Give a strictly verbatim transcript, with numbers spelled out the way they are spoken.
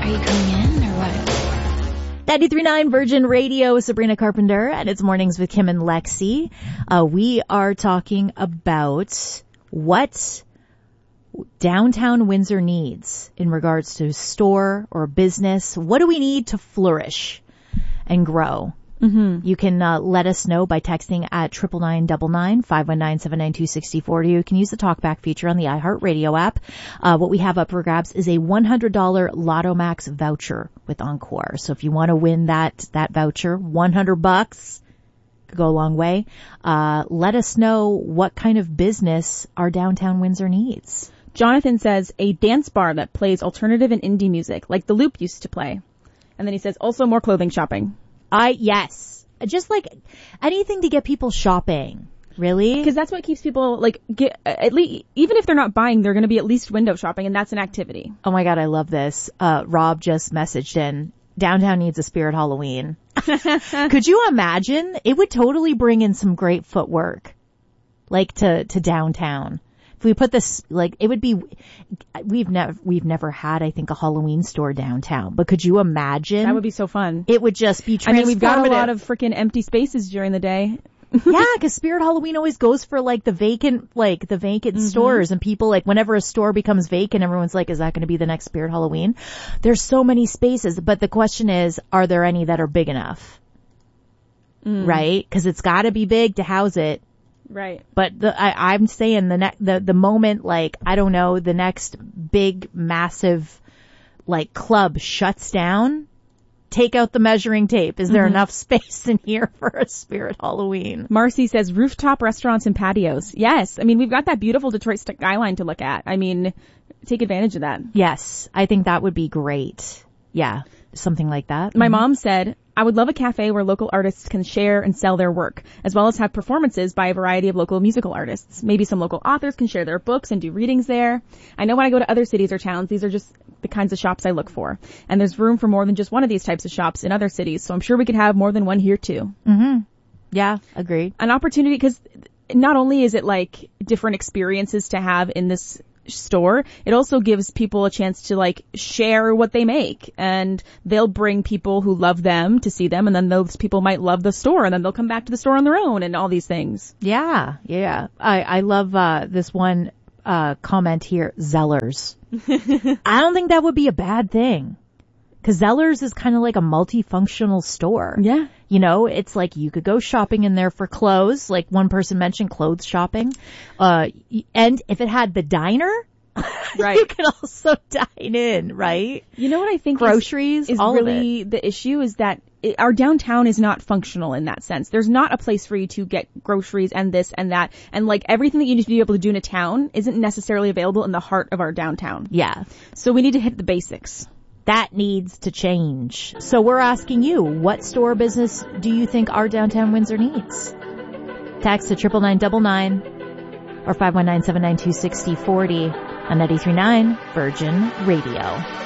Are you coming in or what? ninety-three point nine Virgin Radio, Sabrina Carpenter, and it's Mornings with Kim and Lexi. Uh, we are talking about what downtown Windsor needs in regards to store or business. What do we need to flourish and grow? Mm-hmm. You can uh, let us know by texting at triple nine double nine five one nine seven nine two six four. You can use the talkback feature on the iHeartRadio app. Uh, what we have up for grabs is a one hundred dollars Lotto Max voucher with Encore. So if you want to win that that voucher, one hundred bucks, could go a long way. Uh, let us know what kind of business our downtown Windsor needs. Jonathan says a dance bar that plays alternative and indie music, like the Loop used to play. And then he says also more clothing shopping. I, yes. Just like anything to get people shopping. Really? Because that's what keeps people, like, get, at least, even if they're not buying, they're going to be at least window shopping, and that's an activity. Oh my God, I love this. Uh, Rob just messaged in, downtown needs a Spirit Halloween. Could you imagine? It would totally bring in some great footwork, like, to, to downtown. If we put this, like, it would be, we've never, we've never had, I think, a Halloween store downtown, but could you imagine? That would be so fun. It would just be transformative. I mean, we've got a lot of freaking empty spaces during the day. Yeah, because Spirit Halloween always goes for, like, the vacant, like, the vacant mm-hmm. stores, and people, like, whenever a store becomes vacant, everyone's like, is that going to be the next Spirit Halloween? There's so many spaces, but the question is, are there any that are big enough? Mm. Right? Because it's got to be big to house it. Right. But the, I, I'm saying the, ne- the, the moment, like, I don't know, the next big, massive, like, club shuts down, take out the measuring tape. Is there mm-hmm. enough space in here for a Spirit Halloween? Marcy says rooftop restaurants and patios. Yes. I mean, we've got that beautiful Detroit skyline to look at. I mean, take advantage of that. Yes. I think that would be great. Yeah. Something like that. My mm-hmm. mom said, I would love a cafe where local artists can share and sell their work, as well as have performances by a variety of local musical artists. Maybe some local authors can share their books and do readings there. I know when I go to other cities or towns, these are just the kinds of shops I look for. And there's room for more than just one of these types of shops in other cities, so I'm sure we could have more than one here too. Mm-hmm. Yeah, agreed. An opportunity, because not only is it like different experiences to have in this store, it also gives people a chance to like share what they make, and they'll bring people who love them to see them, and then those people might love the store, and then they'll come back to the store on their own, and all these things. Yeah, yeah. I, I love uh this one uh comment here, Zellers. I don't think that would be a bad thing, because Zellers is kind of like a multifunctional store. Yeah. You know, it's like you could go shopping in there for clothes, like one person mentioned clothes shopping. Uh, and if it had the diner, right, you could also dine in, right? You know what I think groceries is, is all really of it. The issue is that it, our downtown is not functional in that sense. There's not a place for you to get groceries and this and that. And like everything that you need to be able to do in a town isn't necessarily available in the heart of our downtown. Yeah. So we need to hit the basics. That needs to change. So we're asking you, what store business do you think our downtown Windsor needs? Text to triple nine double nine or five one nine seven nine two six zero four zero on ninety-three point nine Virgin Radio.